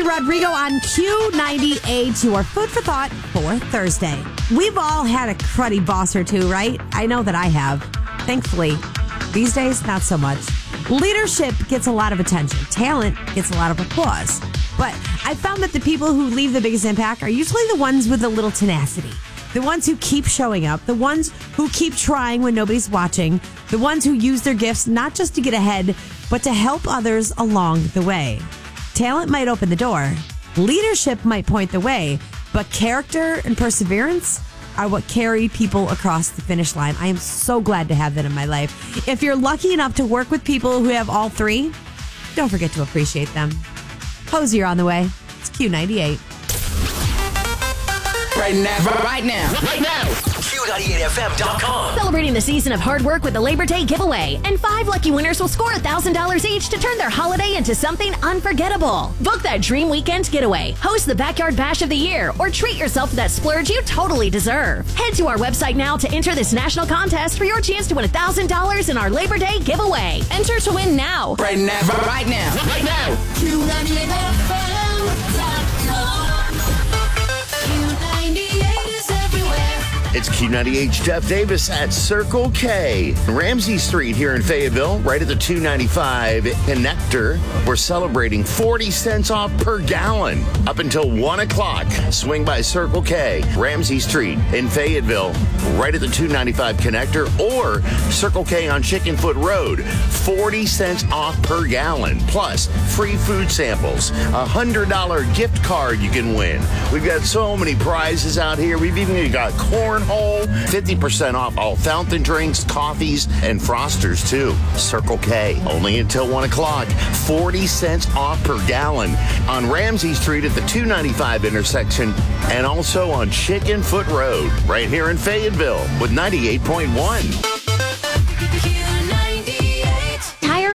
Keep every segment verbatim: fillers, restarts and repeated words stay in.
Rodrigo on Q ninety-eight, your food for thought for Thursday. We've all had a cruddy boss or two, right? I know that I have. Thankfully, these days, not so much. Leadership gets a lot of attention. Talent gets a lot of applause. But I found that the people who leave the biggest impact are usually the ones with a little tenacity. The ones who keep showing up. The ones who keep trying when nobody's watching. The ones who use their gifts not just to get ahead, but to help others along the way. Talent might open the door. Leadership might point the way. But character and perseverance are what carry people across the finish line. I am so glad to have that in my life. If you're lucky enough to work with people who have all three, don't forget to appreciate them. Hosier on the way. It's Q ninety-eight. Right now. Right now. Right now. Q ninety-eight F M dot com. Celebrating the season of hard work with the Labor Day giveaway. And five lucky winners will score one thousand dollars each to turn their holiday into something unforgettable. Book that dream weekend getaway, host the Backyard Bash of the Year, or treat yourself to that splurge you totally deserve. Head to our website now to enter this national contest for your chance to win one thousand dollars in our Labor Day giveaway. Enter to win now. Right now. Right now. Right now. Q ninety-eight F M dot com. Q ninety-eight is everywhere. It's Q ninety-eight Jeff Davis at Circle K. Ramsey Street here in Fayetteville, right at the two ninety-five connector. We're celebrating forty cents off per gallon up until one o'clock. Swing by Circle K, Ramsey Street in Fayetteville, right at the two ninety-five connector, or Circle K on Chickenfoot Road. forty cents off per gallon, plus free food samples. A one hundred dollars gift card you can win. We've got so many prizes out here. We've even got cornhole, fifty percent off all fountain drinks, coffees, and frosters, too. Circle K, only until one o'clock. forty cents off per gallon on Ramsey Street at the two ninety-five intersection, and also on Chickenfoot Road, right here in Fayetteville with ninety-eight point one. Tire.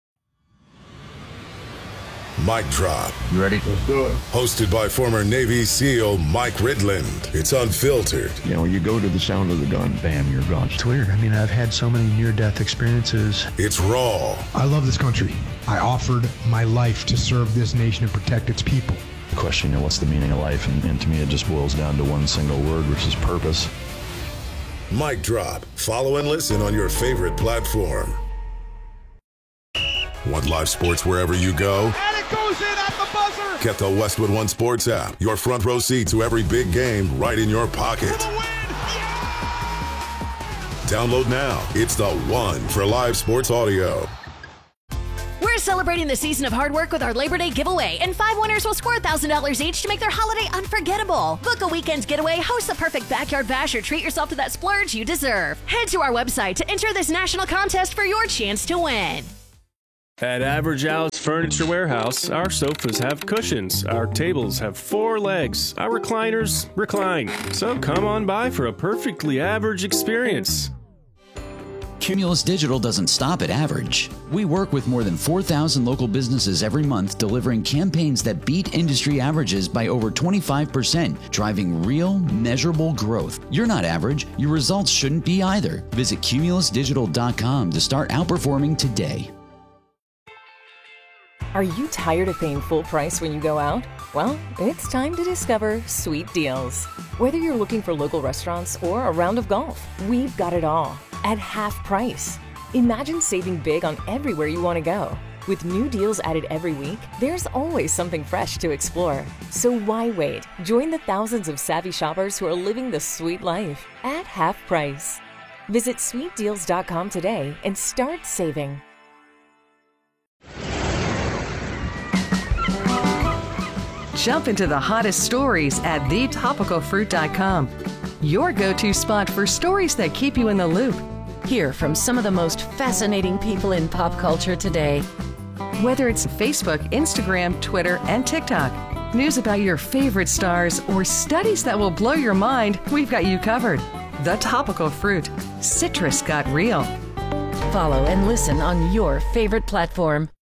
Mic drop. You ready? Let's do it. Hosted by former Navy SEAL Mike Ridland. It's unfiltered. You know, you go to the sound of the gun, bam, you're gone. It's weird. I mean, I've had so many near-death experiences. It's raw. I love this country. I offered my life to serve this nation and protect its people. The question, you know, what's the meaning of life? And, and to me, it just boils down to one single word, which is purpose. Mic drop. Follow and listen on your favorite platform. Want live sports wherever you go? And it goes in at the buzzer! Get the Westwood One Sports app. Your front row seat to every big game right in your pocket. Download now. It's the one for live sports audio. We're celebrating the season of hard work with our Labor Day giveaway, and five winners will score one thousand dollars each to make their holiday unforgettable. Book a weekend getaway, host the perfect backyard bash, or treat yourself to that splurge you deserve. Head to our website to enter this national contest for your chance to win. At Average Al's Furniture Warehouse, our sofas have cushions, our tables have four legs, our recliners recline. So come on by for a perfectly average experience. Cumulus Digital doesn't stop at average. We work with more than four thousand local businesses every month, delivering campaigns that beat industry averages by over twenty-five percent, driving real, measurable growth. You're not average. Your results shouldn't be either. Visit cumulus digital dot com to start outperforming today. Are you tired of paying full price when you go out? Well, it's time to discover Sweet Deals. Whether you're looking for local restaurants or a round of golf, we've got it all at half price. Imagine saving big on everywhere you want to go. With new deals added every week, there's always something fresh to explore. So why wait? Join the thousands of savvy shoppers who are living the sweet life at half price. Visit sweet deals dot com today and start saving. Jump into the hottest stories at the topical fruit dot com. Your go-to spot for stories that keep you in the loop. Hear from some of the most fascinating people in pop culture today. Whether it's Facebook, Instagram, Twitter, and TikTok, news about your favorite stars, or studies that will blow your mind, we've got you covered. The Topical Fruit. Citrus got real. Follow and listen on your favorite platform.